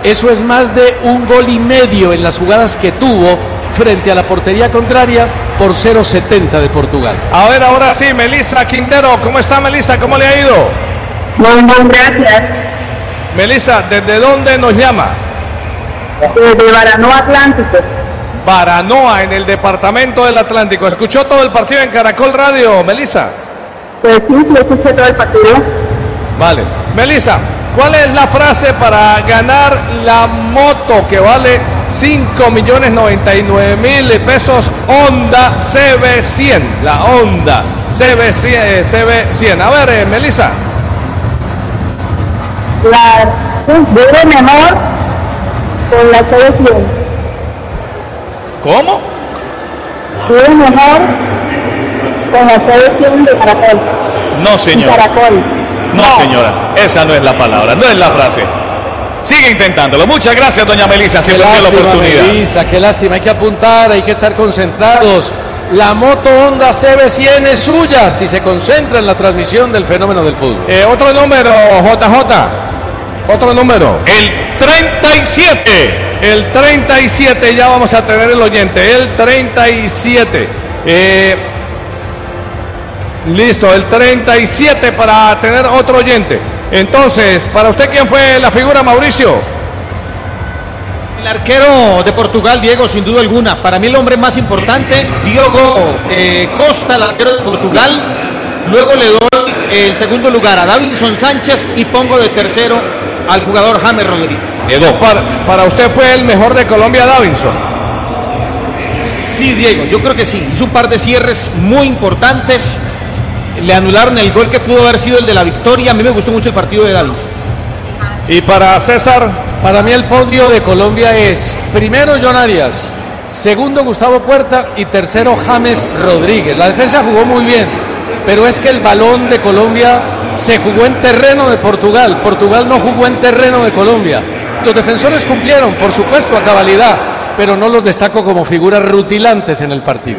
Eso es más de 1,5 goles en las jugadas que tuvo frente a la portería contraria por 0,70 de Portugal. A ver, ahora sí, Melissa Quintero. ¿Cómo está, Melissa? ¿Cómo le ha ido? Muy bien, gracias. Melissa, ¿desde dónde nos llama? De Baranoa Atlántico. Baranoa, en el departamento del Atlántico. ¿Escuchó todo el partido en Caracol Radio, Melissa? Pues sí, escuché todo el partido. Vale. Melissa, ¿cuál es la frase para ganar la moto que vale 5.099.000 pesos Honda CB100? La Honda CB100. A ver, Melissa. Vive mejor con la CB100. ¿Cómo? Vive mejor con la CB100 de Caracol. No, señora. Caracol. No, señora. Esa no es la palabra, no es la frase. Sigue intentándolo. Muchas gracias, doña Melissa. Se perdió la oportunidad. Melissa, qué lástima. Hay que apuntar, hay que estar concentrados. La moto Honda CB100 es suya si se concentra en la transmisión del fenómeno del fútbol. Otro número, JJ. Otro número. El 37. El 37, ya vamos a tener el oyente. El 37. Listo, el 37 para tener otro oyente. Entonces, para usted, ¿quién fue la figura, Mauricio? El arquero de Portugal, Diego, sin duda alguna. Para mí el hombre más importante, Diogo Costa, el arquero de Portugal. Luego le doy el segundo lugar a Davinson Sánchez y pongo de tercero al jugador James Rodríguez. Diego, para usted fue el mejor de Colombia, Davinson. Sí, Diego, yo creo que sí. Hizo un par de cierres muy importantes. Le anularon el gol que pudo haber sido el de la victoria. A mí me gustó mucho el partido de Davinson. Y para César, para mí el podio de Colombia es primero John Arias, segundo Gustavo Puerta y tercero James Rodríguez. La defensa jugó muy bien, pero es que el balón de Colombia se jugó en terreno de Portugal. Portugal no jugó en terreno de Colombia. Los defensores cumplieron, por supuesto, a cabalidad, pero no los destaco como figuras rutilantes en el partido.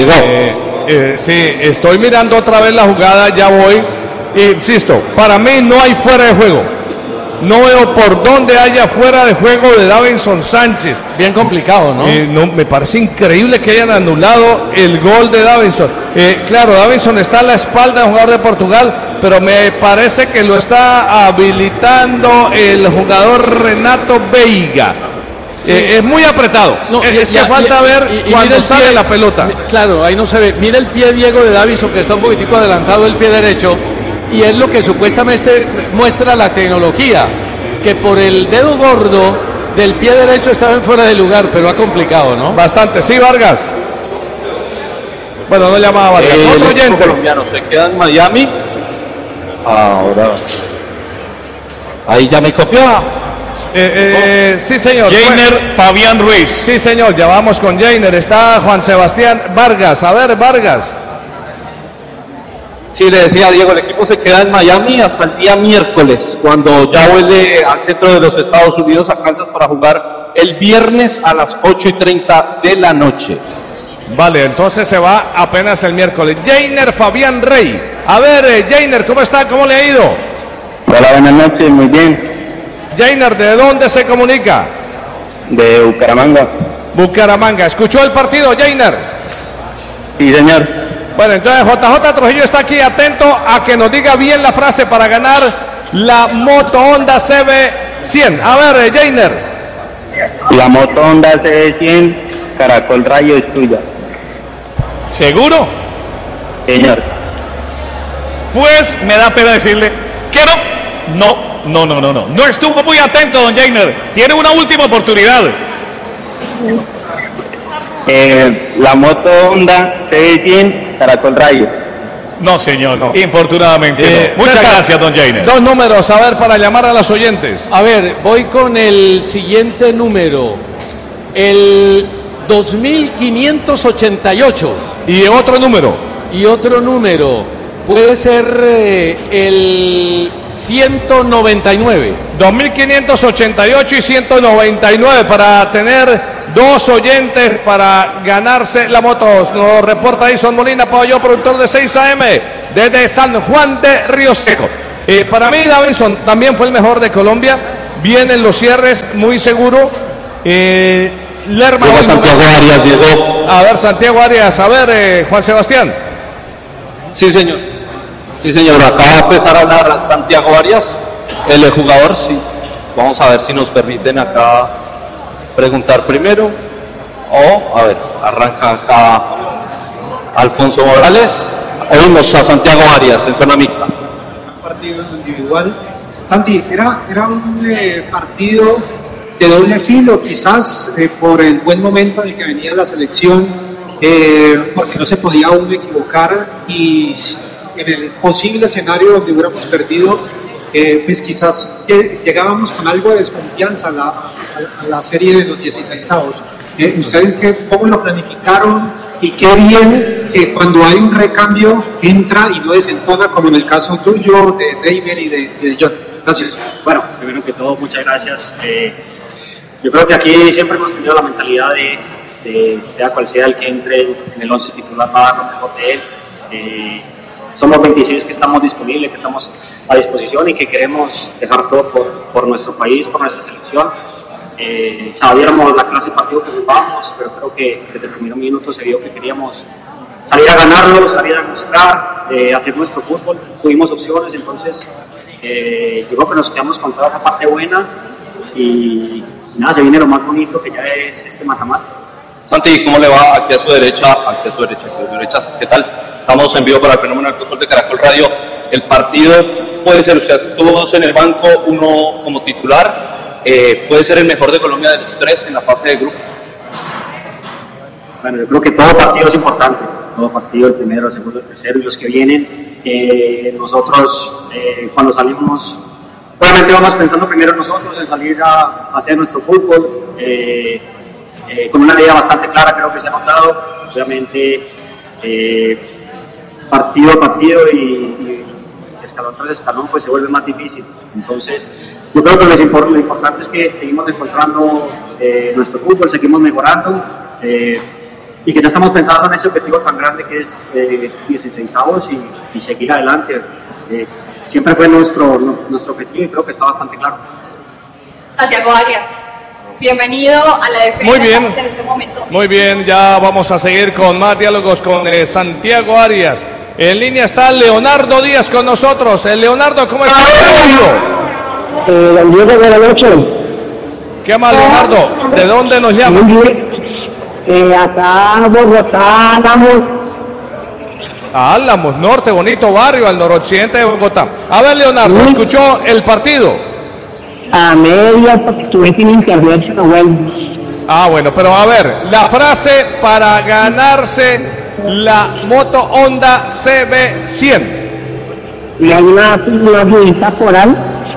Sí, estoy mirando otra vez la jugada, ya voy. Insisto, para mí no hay fuera de juego. No veo por dónde haya fuera de juego de Davinson Sánchez. Bien complicado, ¿no? No, me parece increíble que hayan anulado el gol de Davinson. Claro, Davinson está a la espalda del jugador de Portugal, pero me parece que lo está habilitando el jugador Renato Veiga. Sí. Es muy apretado. No, es que falta ver cuando sale la pelota. Claro, ahí no se ve. Mira el pie, Diego, de Davinson, que está un poquitico adelantado el pie derecho. Y es lo que supuestamente muestra la tecnología, que por el dedo gordo del pie derecho estaba en fuera de lugar, pero ha complicado, ¿no? Bastante, sí, Vargas. Bueno, no llamaba Vargas. Otro oyente colombiano se queda en Miami. Ahora. Ahí ya me copió. Sí, señor. Jainer Fabián Ruiz. Sí, señor, ya vamos con Jainer. Está Juan Sebastián Vargas. A ver, Vargas. Sí, le decía a Diego, el equipo se queda en Miami hasta el día miércoles, cuando ya vuelve al centro de los Estados Unidos, a Kansas, para jugar el viernes a las 8:30 de la noche. Vale, entonces se va apenas el miércoles. Jainer Fabián Rey. A ver, Jainer, ¿cómo está? ¿Cómo le ha ido? Hola, buenas noches, muy bien. Jainer, ¿de dónde se comunica? De Bucaramanga. Bucaramanga. ¿Escuchó el partido, Jainer? Sí, señor. Bueno, entonces JJ Trujillo está aquí atento a que nos diga bien la frase para ganar la moto Honda CB100. A ver, Jainer. La moto Honda CB100 Caracol Radio es tuya. ¿Seguro? Señor. Pues me da pena decirle que no. No estuvo muy atento, don Jainer. Tiene una última oportunidad. La moto Honda CB100 Caracol Radio. No, señor, no. Infortunadamente no. Muchas gracias, don Jainer. Dos números, a ver, para llamar a los oyentes. A ver, voy con el siguiente número. El 2588. ¿Y otro número? Y otro número puede ser el 199. 2588 y 199 para tener dos oyentes para ganarse la moto. Nos reporta Edson Molina Pabellón, productor de 6 AM desde San Juan de Río Seco. Para mí Davinson también fue el mejor de Colombia. vienen los cierres, muy seguro. Lerma. Santiago Arias, Diego. A ver, Santiago Arias, a ver, Juan Sebastián. Sí, señor. Sí, señor. Acaba de empezar a hablar Santiago Arias, el jugador. Sí. Vamos a ver si nos permiten acá preguntar primero. A ver, arranca acá Alfonso Morales. Oímos a Santiago Arias en zona mixta. Partido individual. Santi, era un partido de doble filo, quizás por el buen momento en el que venía la selección, porque no se podía uno equivocar, y en el posible escenario donde hubiéramos perdido, pues quizás llegábamos con algo de desconfianza a la serie de los 16avos. ¿Ustedes cómo lo planificaron? Y qué bien que cuando hay un recambio entra y no desentona, como en el caso tuyo, de Reiber y de John. Gracias. Bueno, primero que todo, muchas gracias. Yo creo que aquí siempre hemos tenido la mentalidad de sea cual sea el que entre en el 11 titular, va a dar lo mejor de él. Somos 26 que estamos disponibles, que estamos a disposición y que queremos dejar todo por nuestro país, por nuestra selección. Sabíamos la clase de partido que jugábamos, pero creo que desde el primer minuto se vio que queríamos salir a ganarlo, salir a mostrar, hacer nuestro fútbol. Tuvimos opciones, entonces yo creo que nos quedamos con toda esa parte buena y nada, se viene lo más bonito que ya es este mata-mata. Santi, ¿cómo le va? Aquí a su derecha, ¿qué tal? Estamos en vivo para el fenómeno del fútbol de Caracol Radio. El partido puede ser, usted tuvo dos en el banco, uno como titular. ¿Puede ser el mejor de Colombia de los tres en la fase de grupo? Bueno, yo creo que todo partido es importante, todo partido, el primero, el segundo, el tercero y los que vienen. Nosotros cuando salimos, obviamente vamos pensando primero en nosotros, en salir a hacer nuestro fútbol, con una idea bastante clara, creo que se ha notado, obviamente partido a partido y escalón tras escalón pues se vuelve más difícil. Entonces yo creo que lo importante es que seguimos encontrando nuestro fútbol, seguimos mejorando y que ya estamos pensando en ese objetivo tan grande que es 16avos y seguir adelante. Siempre fue nuestro objetivo y creo que está bastante claro. Santiago Arias, bienvenido a la defensa. Muy bien, en este momento. Muy bien, ya vamos a seguir con más diálogos con Santiago Arias. En línea está Leonardo Díaz con nosotros. Leonardo, ¿cómo estás? Don Diego, buenas noches. ¿Qué más, Leonardo? ¿De dónde nos llama? Muy bien. Acá en Bogotá, Álamos, norte, bonito barrio, al noroccidente de Bogotá. A ver, Leonardo, ¿escuchó el partido? A media, porque estuve sin internet, pero bueno. Ah, bueno, pero a ver, la frase para ganarse la moto Honda CB100. Y hay una ayudita por ahí.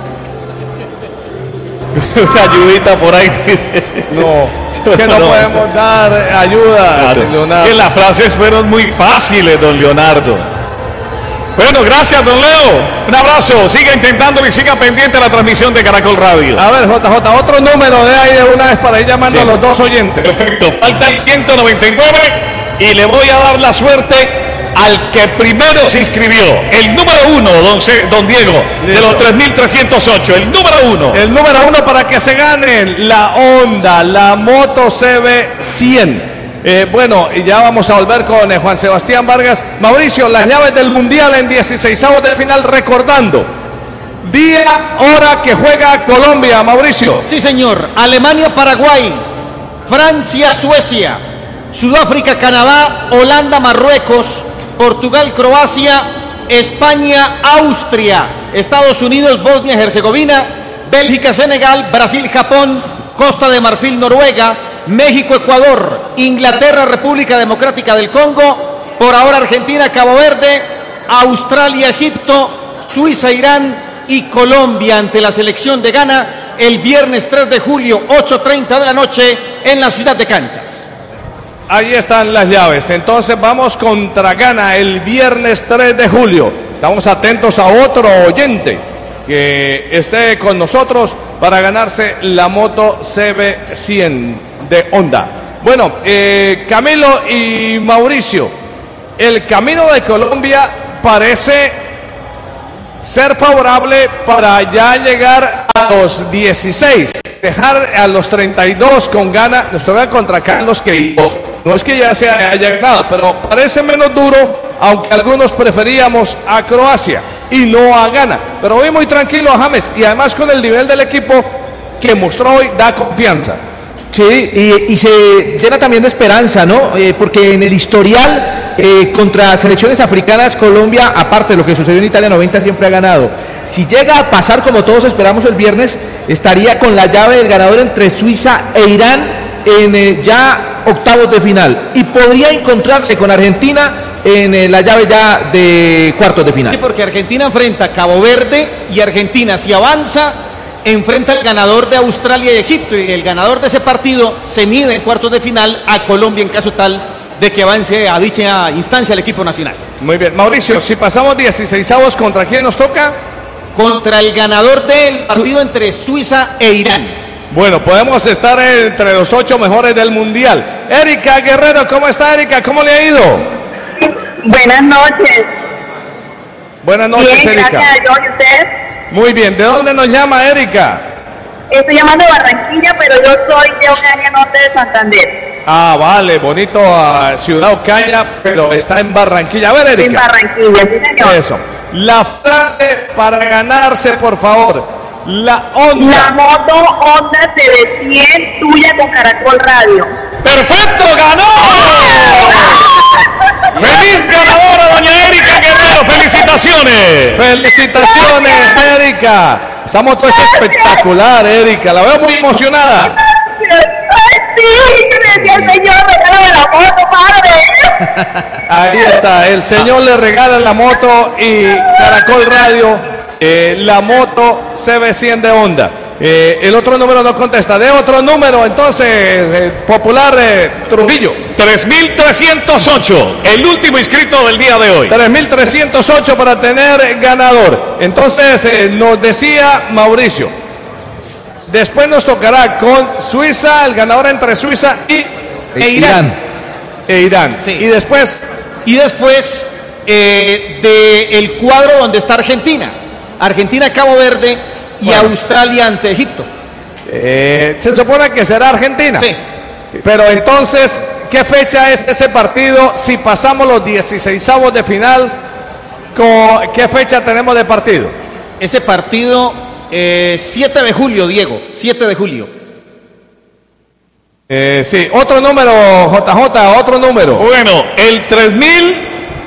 Una ayudita por ahí, dice. No, que no podemos dar ayuda, claro, Leonardo. Que las frases fueron muy fáciles, don Leonardo. Bueno, gracias, don Leo. Un abrazo. Siga intentándolo y siga pendiente de la transmisión de Caracol Radio. A ver, JJ, otro número de ahí de una vez para ir llamando a los dos oyentes. Perfecto. Falta el 199 y le voy a dar la suerte al que primero se inscribió. El número 1, don Diego, de los 3.308. El número 1. El número 1 para que se ganen la Honda, la moto CB100. Bueno, y ya vamos a volver con Juan Sebastián Vargas. Mauricio, las llaves del Mundial en 16avos de final, recordando. Día, hora que juega Colombia, Mauricio. Sí, señor. Alemania, Paraguay. Francia, Suecia. Sudáfrica, Canadá. Holanda, Marruecos. Portugal, Croacia. España, Austria. Estados Unidos, Bosnia y Herzegovina. Bélgica, Senegal. Brasil, Japón. Costa de Marfil, Noruega. México, Ecuador, Inglaterra, República Democrática del Congo, por ahora Argentina, Cabo Verde, Australia, Egipto, Suiza, Irán y Colombia ante la selección de Ghana el viernes 3 de julio, 8:30 de la noche en la ciudad de Kansas. Ahí están las llaves. Entonces vamos contra Ghana el viernes 3 de julio. Estamos atentos a otro oyente que esté con nosotros para ganarse la moto CB100 de Honda. Bueno, Camilo y Mauricio, el camino de Colombia parece ser favorable para ya llegar a los 16, dejar a los 32 con gana, nos toca contra Carlos Queiroz. No es que ya se haya ganado, pero parece menos duro, aunque algunos preferíamos a Croacia y no a Ghana. Pero hoy muy tranquilo a James, y además con el nivel del equipo que mostró hoy da confianza. Sí, y se llena también de esperanza, ¿no? Porque en el historial contra selecciones africanas, Colombia, aparte de lo que sucedió en Italia 90, siempre ha ganado. Si llega a pasar como todos esperamos el viernes, estaría con la llave del ganador entre Suiza e Irán en ya octavos de final. Y podría encontrarse con Argentina en la llave ya de cuartos de final. Sí, porque Argentina enfrenta a Cabo Verde y Argentina, si avanza, enfrenta al ganador de Australia y Egipto, y el ganador de ese partido se mide en cuartos de final a Colombia en caso tal de que avance a dicha instancia el equipo nacional. Muy bien, Mauricio, si pasamos 16avos, ¿contra quién nos toca? Contra el ganador del partido entre Suiza e Irán. Bueno, podemos estar entre los 8 mejores del Mundial. Erika Guerrero, ¿cómo está, Erika? ¿Cómo le ha ido? Buenas noches. Buenas noches, bien, Erika. Gracias a Dios, ¿y usted? Muy bien, ¿de dónde nos llama, Erika? Estoy llamando de Barranquilla, pero yo soy de Ocaña, norte de Santander. Ah, vale, bonito Ciudad Ocaña, pero está en Barranquilla. A ver, Erika. En Barranquilla, sí, señor. Eso. La frase para ganarse, por favor. La Honda. La moto Honda CB100 tuya con Caracol Radio. ¡Perfecto! ¡Ganó! ¡Feliz ganadora, doña Erika Guerrero! ¡Felicitaciones! ¡Felicitaciones, Erika! Esa moto es espectacular, Erika. La veo muy emocionada. ¡Ay, sí! Me decía el señor, regálame la moto, padre. Ahí está, el señor le regala la moto y Caracol Radio, la moto CB100 de Honda. El otro número no contesta. De otro número, entonces, popular Trujillo. 3.308, el último inscrito del día de hoy. 3.308 para tener ganador. Entonces, nos decía Mauricio, después nos tocará con Suiza, el ganador entre Suiza e Irán. Sí. Y después del cuadro donde está Argentina. Argentina, Cabo Verde y Australia ante Egipto. Se supone que será Argentina. Sí. Pero entonces, ¿qué fecha es ese partido? Si pasamos los 16avos de final, ¿qué fecha tenemos de partido? Ese partido, 7 de julio, Diego, 7 de julio. Sí, otro número, JJ, otro número. Bueno, el 3000.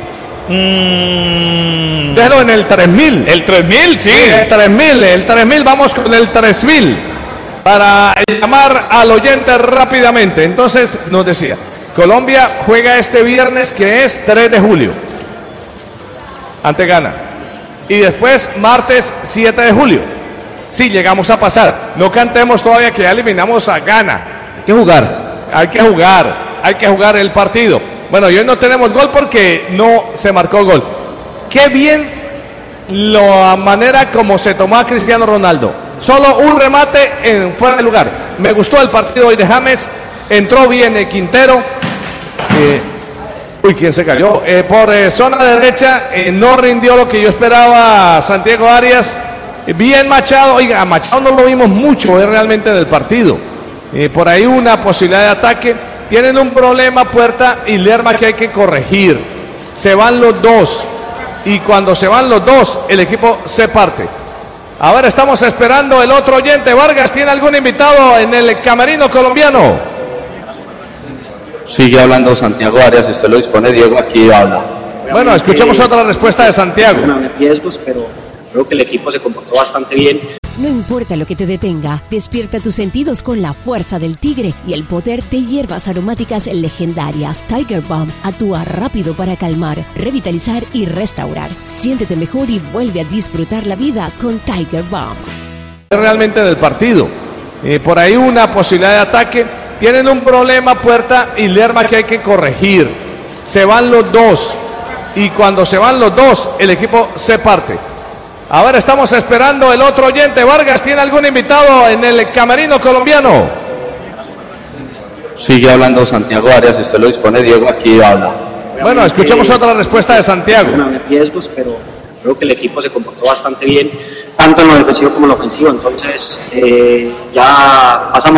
Pero en el 3000. El 3000, sí. El 3000, vamos con el 3000 para llamar al oyente rápidamente. Entonces nos decía, Colombia juega este viernes, que es 3 de julio ante Ghana, y después martes 7 de julio. Si llegamos a pasar, no cantemos todavía que ya eliminamos a Ghana. Hay que jugar el partido. Bueno, y hoy no tenemos gol porque no se marcó gol. Qué bien la manera como se tomó a Cristiano Ronaldo. Solo un remate en fuera de lugar. Me gustó el partido hoy de James. Entró bien Quintero. ¿Quién se cayó? Por zona derecha no rindió lo que yo esperaba Santiago Arias. Bien Machado. Oiga, a Machado no lo vimos mucho realmente del partido. Por ahí una posibilidad de ataque. Tienen un problema Puerta y Lerma que hay que corregir. Se van los dos. Y cuando se van los dos, el equipo se parte. Ahora estamos esperando el otro oyente. Vargas, ¿tiene algún invitado en el camerino colombiano? Sigue hablando Santiago Arias, si usted lo dispone, Diego, aquí habla. Bueno, escuchemos otra respuesta de Santiago. Riesgos, pero creo que el equipo se comportó bastante bien. No importa lo que te detenga, despierta tus sentidos con la fuerza del tigre y el poder de hierbas aromáticas legendarias. Tiger Balm actúa rápido para calmar, revitalizar y restaurar. Siéntete mejor y vuelve a disfrutar la vida con Tiger Balm. Realmente del partido. Por ahí una posibilidad de ataque. Tienen un problema Puerta y Lerma que hay que corregir. Se van los dos. Y cuando se van los dos, el equipo se parte. Ahora estamos esperando el otro oyente. Vargas, ¿tiene algún invitado en el camerino colombiano? Sigue hablando Santiago Arias, si usted lo dispone, Diego, aquí habla. Bueno, escuchemos otra respuesta de Santiago. Riesgos, pero creo que el equipo se comportó bastante bien. tanto en lo defensivo como en lo ofensivo. Entonces ya pasamos